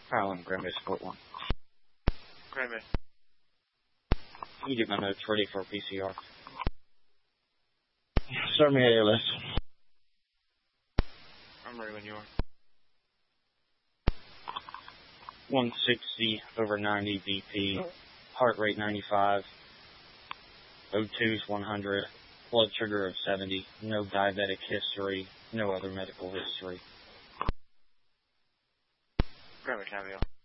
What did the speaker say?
Highland, Grand Bay Support 1. Grand Bay. Can you get my notes ready for PCR? Start me ALS. I'm ready when you are. 160/90 BP, heart rate 95, O2's 100, blood sugar of 70, no diabetic history, no other medical history. Grand Bay Caveat.